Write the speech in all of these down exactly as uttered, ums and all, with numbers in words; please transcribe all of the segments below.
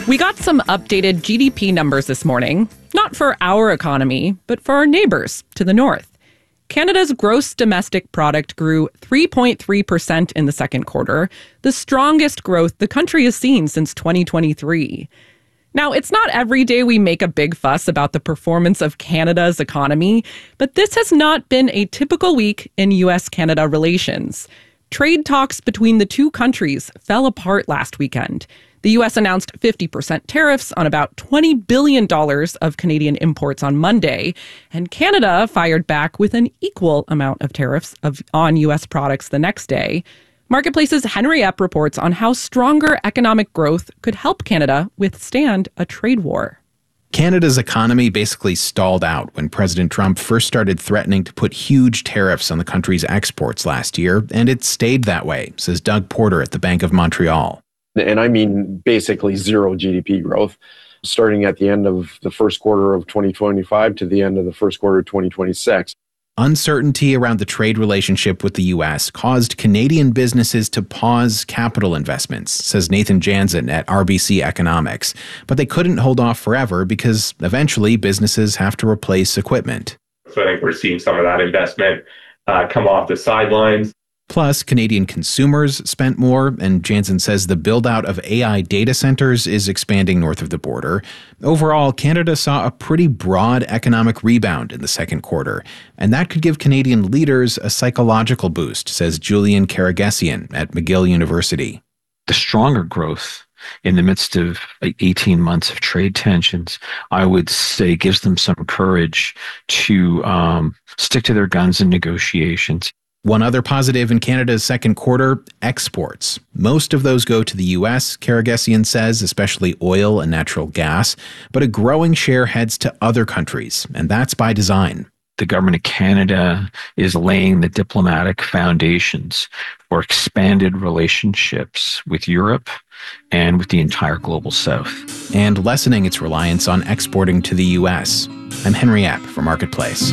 We got some updated G D P numbers this morning, not for our economy, but for our neighbors to the north. Canada's gross domestic product grew three point three percent in the second quarter, the strongest growth the country has seen since twenty twenty-three. Now, it's not every day we make a big fuss about the performance of Canada's economy, but this has not been a typical week in U S Canada relations. Trade talks between the two countries fell apart last weekend. The U S announced fifty percent tariffs on about twenty billion dollars of Canadian imports on Monday, and Canada fired back with an equal amount of tariffs of, on U S products the next day. Marketplace's Henry Epp reports on how stronger economic growth could help Canada withstand a trade war. Canada's economy basically stalled out when President Trump first started threatening to put huge tariffs on the country's exports last year, and it stayed that way, says Doug Porter at the Bank of Montreal. And I mean basically zero G D P growth, starting at the end of the first quarter of twenty twenty-five to the end of the first quarter of twenty twenty-six. Uncertainty around the trade relationship with the U S caused Canadian businesses to pause capital investments, says Nathan Jansen at R B C Economics. But they couldn't hold off forever because eventually businesses have to replace equipment. So I think we're seeing some of that investment uh, come off the sidelines. Plus, Canadian consumers spent more, and Jansen says the build-out of A I data centers is expanding north of the border. Overall, Canada saw a pretty broad economic rebound in the second quarter, and that could give Canadian leaders a psychological boost, says Julian Karagesian at McGill University. The stronger growth in the midst of eighteen months of trade tensions, I would say gives them some courage to um, stick to their guns in negotiations. One other positive in Canada's second quarter, exports. Most of those go to the U S, Karagesian says, especially oil and natural gas, but a growing share heads to other countries, and that's by design. The government of Canada is laying the diplomatic foundations for expanded relationships with Europe and with the entire global south. And lessening its reliance on exporting to the U S. I'm Henry Epp for Marketplace.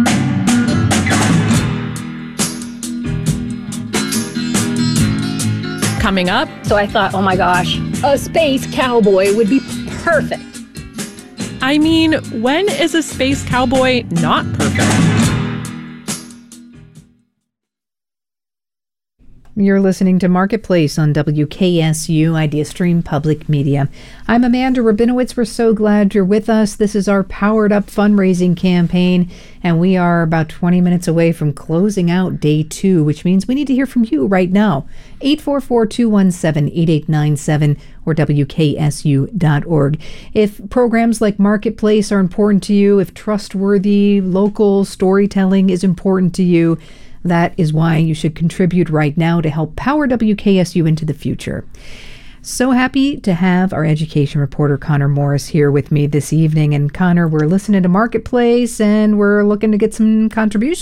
Coming up. So I thought, oh my gosh, a space cowboy would be perfect. I mean, when is a space cowboy not perfect? You're listening to Marketplace on W K S U IdeaStream Public Media. I'm Amanda Rabinowitz. We're so glad you're with us. This is our Powered Up fundraising campaign, and we are about twenty minutes away from closing out day two, which means we need to hear from you right now. eight four four, two one seven, eight eight nine seven or W K S U dot org. If programs like Marketplace are important to you, if trustworthy local storytelling is important to you, that is why you should contribute right now to help power W K S U into the future. So happy to have our education reporter Connor Morris here with me this evening. And Connor, we're listening to Marketplace and we're looking to get some contributions.